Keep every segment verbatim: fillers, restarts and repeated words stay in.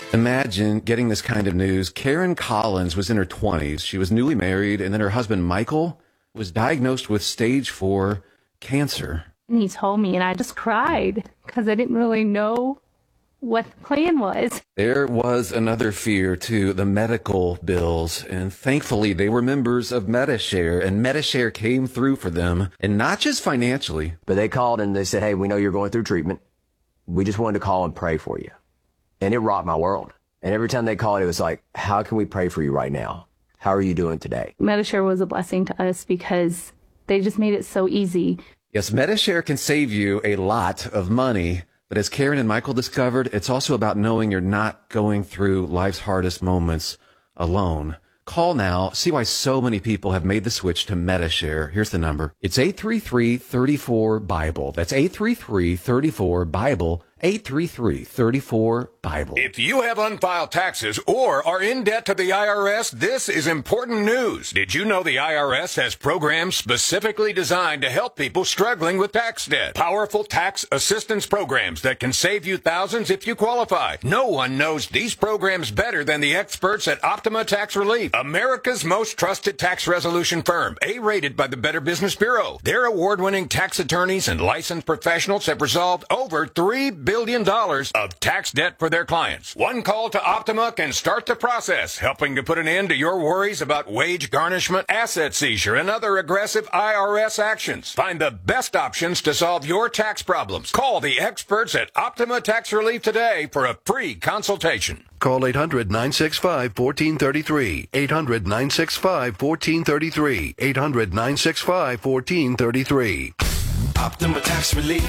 Imagine getting this kind of news. Karen Collins was in her twenties. She was newly married, and then her husband, Michael, was diagnosed with stage four cancer. And he told me, and I just cried because I didn't really know what the plan was. There was another fear, too, the medical bills. And thankfully, they were members of Medi-Share, and Medi-Share came through for them, and not just financially. But they called and they said, hey, we know you're going through treatment. We just wanted to call and pray for you. And it rocked my world. And every time they called, it was like, how can we pray for you right now? How are you doing today? Medi-Share was a blessing to us because they just made it so easy. Yes, Medi-Share can save you a lot of money. But as Karen and Michael discovered, it's also about knowing you're not going through life's hardest moments alone. Call now. See why so many people have made the switch to Medi-Share. Here's the number. It's eight three three, three four, BIBLE. That's eight three three, three four, BIBLE. eight three three, three four, BIBLE. If you have unfiled taxes or are in debt to the I R S, this is important news. Did you know the I R S has programs specifically designed to help people struggling with tax debt? Powerful tax assistance programs that can save you thousands if you qualify. No one knows these programs better than the experts at Optima Tax Relief, America's most trusted tax resolution firm, A-rated by the Better Business Bureau. Their award-winning tax attorneys and licensed professionals have resolved over three billion dollars of tax debt for their clients. One call to Optima can start the process, helping to put an end to your worries about wage garnishment, asset seizure, and other aggressive I R S actions. Find the best options to solve your tax problems. Call the experts at Optima Tax Relief today for a free consultation. Call eight hundred, nine six five, one four three three. eight hundred, nine six five, one four three three. eight hundred, nine six five, one four three three. Optima Tax Relief.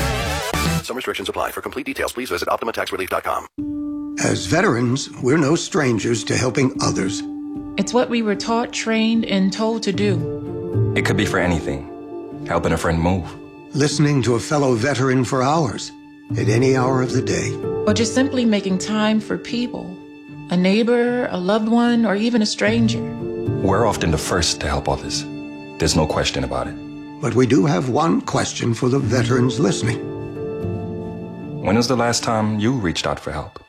Some restrictions apply. For complete details, please visit optima tax relief dot com. As veterans, we're no strangers to helping others. It's what we were taught, trained, and told to do. It could be for anything. Helping a friend move. Listening to a fellow veteran for hours, at any hour of the day. Or just simply making time for people. A neighbor, a loved one, or even a stranger. We're often the first to help others. There's no question about it. But we do have one question for the veterans listening. When was the last time you reached out for help?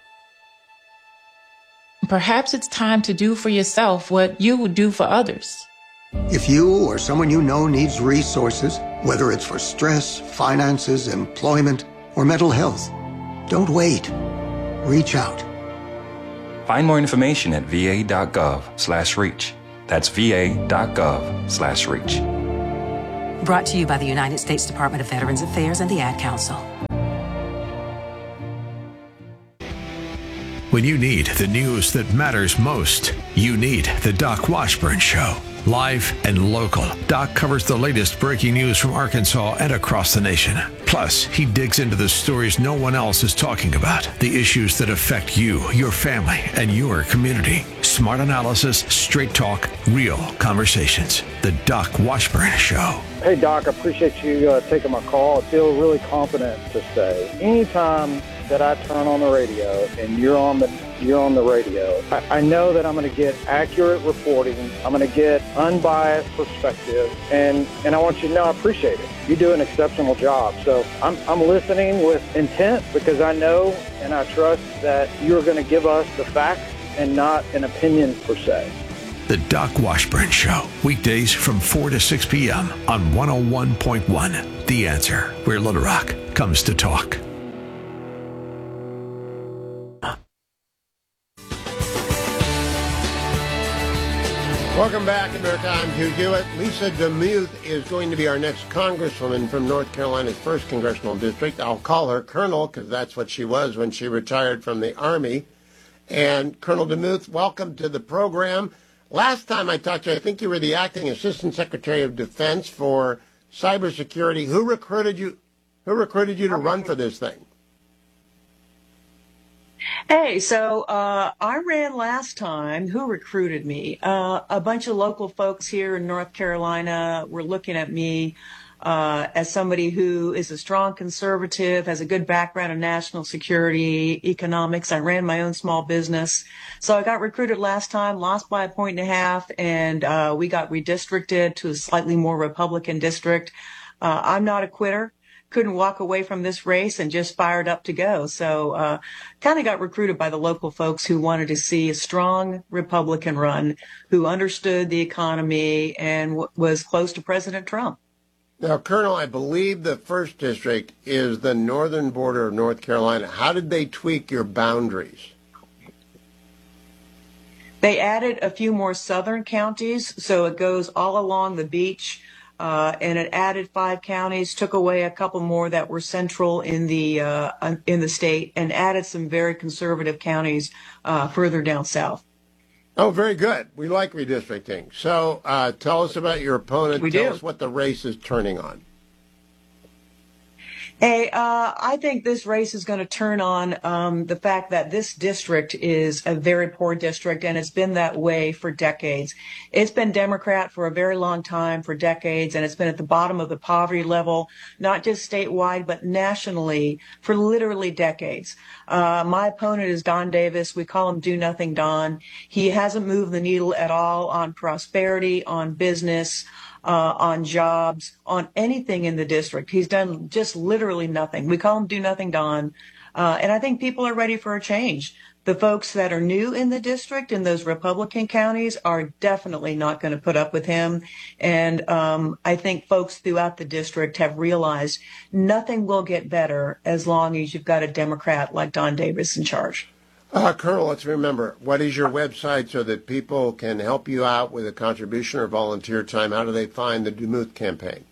Perhaps it's time to do for yourself what you would do for others. If you or someone you know needs resources, whether it's for stress, finances, employment, or mental health, don't wait. Reach out. Find more information at va.gov slash reach. That's va.gov slash reach. Brought to you by the United States Department of Veterans Affairs and the Ad Council. When you need the news that matters most, you need the Doc Washburn Show. Live and local, Doc covers the latest breaking news from Arkansas and across the nation. Plus, he digs into the stories no one else is talking about, the issues that affect you, your family, and your community. Smart analysis, straight talk, real conversations. The Doc Washburn Show. Hey, Doc, I appreciate you uh, taking my call. I feel really confident to say anytime that I turn on the radio and you're on the you're on the radio, I, I know that I'm going to get accurate reporting. I'm going to get unbiased perspective, and, and I want you to know I appreciate it. You do an exceptional job. So I'm, I'm listening with intent because I know and I trust that you're going to give us the facts and not an opinion per se. The Doc Washburn Show, weekdays from four to six p.m. on one oh one point one. The Answer, where Little Rock comes to talk. Welcome back, America. I'm Hugh Hewitt. Lisa DeMuth is going to be our next congresswoman from North Carolina's first congressional district. I'll call her Colonel because that's what she was when she retired from the Army. And Colonel DeMuth, welcome to the program. Last time I talked to you, I think you were the acting Assistant Secretary of Defense for cybersecurity. Who recruited you? Who recruited you to run for this thing? Hey, so uh, I ran last time. Who recruited me? Uh, a bunch of local folks here in North Carolina were looking at me uh, as somebody who is a strong conservative, has a good background in national security, economics. I ran my own small business. So I got recruited last time, lost by a point and a half, and uh, we got redistricted to a slightly more Republican district. Uh, I'm not a quitter. couldn't walk away from this race and just fired up to go. So uh, kind of got recruited by the local folks who wanted to see a strong Republican run, who understood the economy and w- was close to President Trump. Now, Colonel, I believe the first district is the northern border of North Carolina. How did they tweak your boundaries? They added a few more southern counties, so it goes all along the beach, uh, and it added five counties, took away a couple more that were central in the uh, in the state, and added some very conservative counties uh, further down south. Oh, very good. We like redistricting. So uh, tell us about your opponent. We tell do. us what the race is turning on. Hey, uh, I think this race is going to turn on um, the fact that this district is a very poor district, and it's been that way for decades. It's been Democrat for a very long time, for decades, and it's been at the bottom of the poverty level, not just statewide, but nationally for literally decades. Uh, my opponent is Don Davis. We call him Do Nothing Don. He hasn't moved the needle at all on prosperity, on business, Uh, on jobs, on anything in the district. He's done just literally nothing. We call him Do Nothing Don. Uh, and I think people are ready for a change. The folks that are new in the district in those Republican counties are definitely not going to put up with him. And um, I think folks throughout the district have realized nothing will get better as long as you've got a Democrat like Don Davis in charge. Uh, Colonel, let's remember, what is your website so that people can help you out with a contribution or volunteer time? How do they find the Demuth campaign?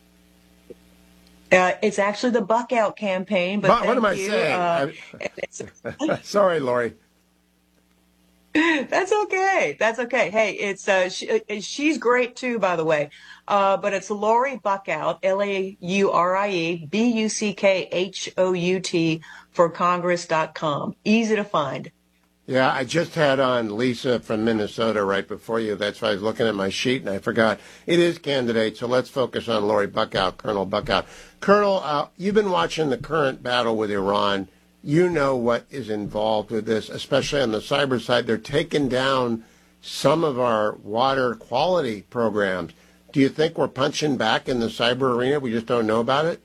Uh, it's actually the Buck Out campaign. But But what am I you. saying? Uh, Sorry, Lori. That's okay. That's okay. Hey, it's uh, she, she's great too, by the way. Uh, but it's Lori Buckout, L A U R I E B U C K H O U T for Congress dot com. Easy to find. Yeah, I just had on Lisa from Minnesota right before you. That's why I was looking at my sheet and I forgot. It is candidate, so let's focus on Lori Buckout, Colonel Buckout. Colonel, uh, you've been watching the current battle with Iran. You know what is involved with this, especially on the cyber side. They're taking down some of our water quality programs. Do you think we're punching back in the cyber arena? We just don't know about it?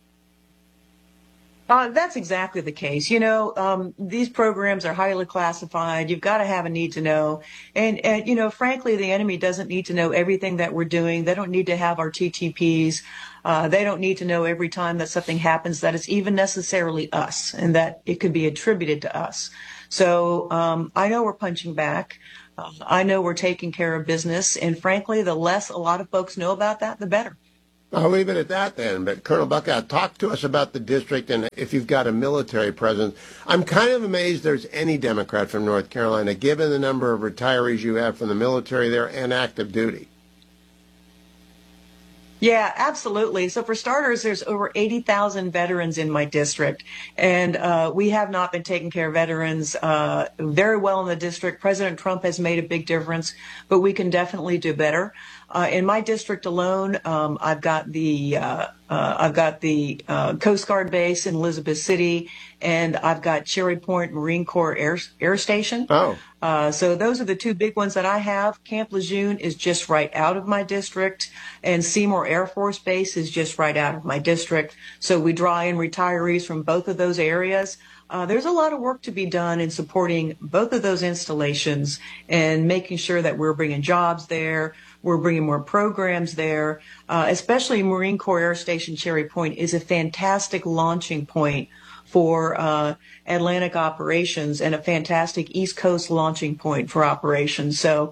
Uh, that's exactly the case. You know, um, these programs are highly classified. You've got to have a need to know. And, and, you know, frankly, the enemy doesn't need to know everything that we're doing. They don't need to have our T T Ps. Uh, they don't need to know every time that something happens that it's even necessarily us and that it could be attributed to us. So um, I know we're punching back. Uh, I know we're taking care of business. And frankly, the less a lot of folks know about that, the better. I'll leave it at that then. But Colonel Buckout, talk to us about the district and if you've got a military presence. I'm kind of amazed there's any Democrat from North Carolina, given the number of retirees you have from the military there and active duty. Yeah, absolutely. So for starters, there's over eighty thousand veterans in my district, and uh, we have not been taking care of veterans uh, very well in the district. President Trump has made a big difference, but we can definitely do better. Uh, in my district alone, um, I've got the uh, uh, I've got the uh, Coast Guard base in Elizabeth City, and I've got Cherry Point Marine Corps Air Air Station. Oh. Uh, so those are the two big ones that I have. Camp Lejeune is just right out of my district, and Seymour Air Force Base is just right out of my district. So we draw in retirees from both of those areas. Uh, there's a lot of work to be done in supporting both of those installations and making sure that we're bringing jobs there. We're bringing more programs there, uh, especially Marine Corps Air Station Cherry Point is a fantastic launching point for uh, Atlantic operations and a fantastic East Coast launching point for operations. So